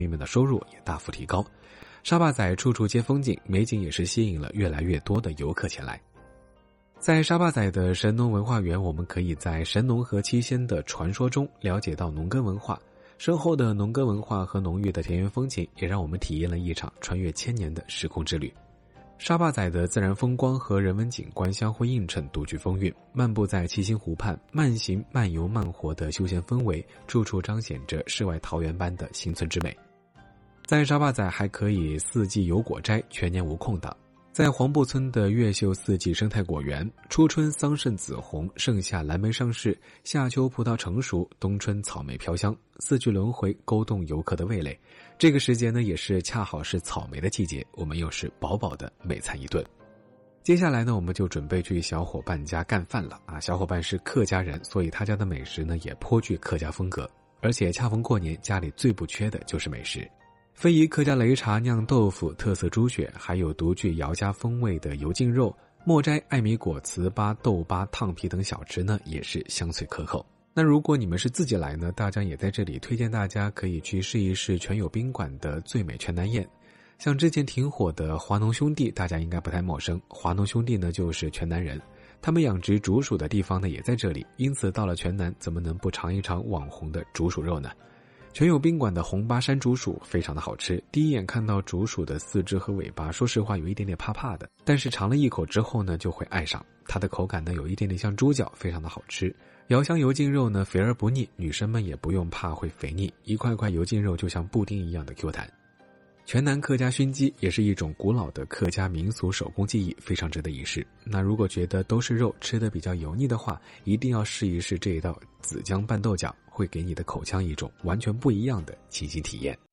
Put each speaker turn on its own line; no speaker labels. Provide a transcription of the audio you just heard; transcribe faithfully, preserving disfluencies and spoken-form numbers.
民们的收入也大幅提高。沙坝仔处处皆风景，美景也是吸引了越来越多的游客前来。在沙坝仔的神农文化园，我们可以在神农和七仙的传说中了解到农耕文化，深厚的农耕文化和浓郁的田园风情，也让我们体验了一场穿越千年的时空之旅。沙坝仔的自然风光和人文景观相互映衬，独具风韵。漫步在七星湖畔，慢行慢游慢活的休闲氛围，处处彰显着世外桃源般的新村之美。在沙坝仔还可以四季有果摘，全年无空档。在黄埠村的越秀四季生态果园，初春桑葚紫红，盛夏蓝莓上市，夏秋葡萄成熟，冬春草莓飘香，四季轮回，勾动游客的味蕾。这个时节呢，也是恰好是草莓的季节，我们又是饱饱的美餐一顿。接下来呢，我们就准备去小伙伴家干饭了啊！小伙伴是客家人，所以他家的美食呢也颇具客家风格，而且恰逢过年，家里最不缺的就是美食。非遗客家擂茶酿豆腐、特色猪血，还有独具姚家风味的油浸肉、墨斋、艾米果、糍粑、豆粑、烫皮等小吃呢，也是香脆可口。那如果你们是自己来呢，大江也在这里推荐大家可以去试一试全友宾馆的最美全南宴。像之前挺火的华农兄弟，大家应该不太陌生。华农兄弟呢就是全南人，他们养殖竹鼠的地方呢也在这里，因此到了全南怎么能不尝一尝网红的竹鼠肉呢？全友宾馆的红巴山竹鼠非常的好吃，第一眼看到竹鼠的四肢和尾巴，说实话有一点点怕怕的，但是尝了一口之后呢就会爱上。它的口感呢有一点点像猪脚，非常的好吃。窑香油浸肉呢肥而不腻，女生们也不用怕会肥腻，一块块油浸肉就像布丁一样的 Q 弹。全南客家熏鸡也是一种古老的客家民俗手工技艺，非常值得一试。那如果觉得都是肉吃得比较油腻的话，一定要试一试这一道紫姜拌豆角，会给你的口腔一种完全不一样的清新体验。